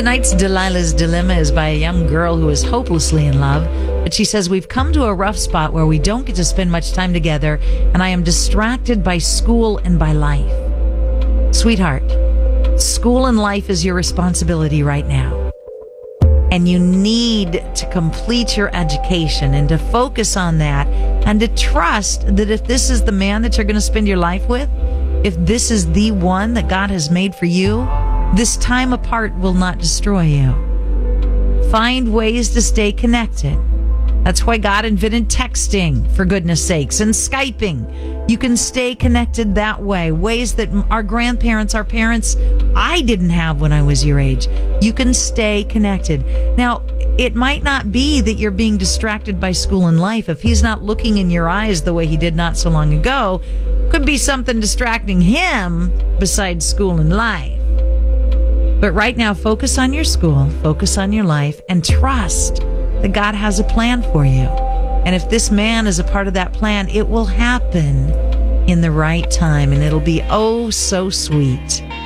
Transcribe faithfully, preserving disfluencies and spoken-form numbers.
Tonight's Delilah's Dilemma is by a young girl who is hopelessly in love, but she says, we've come to a rough spot where we don't get to spend much time together, and I am distracted by school and by life. Sweetheart, school and life is your responsibility right now. And you need to complete your education and to focus on that and to trust that if this is the man that you're going to spend your life with, if this is the one that God has made for you, this time apart will not destroy you. Find ways to stay connected. That's why God invented texting, for goodness sakes, and Skyping. You can stay connected that way. Ways that our grandparents, our parents, I didn't have when I was your age. You can stay connected. Now, it might not be that you're being distracted by school and life. If he's not looking in your eyes the way he did not so long ago, could be something distracting him besides school and life. But right now, focus on your school, focus on your life, and trust that God has a plan for you. And if this man is a part of that plan, it will happen in the right time, and it'll be oh so sweet.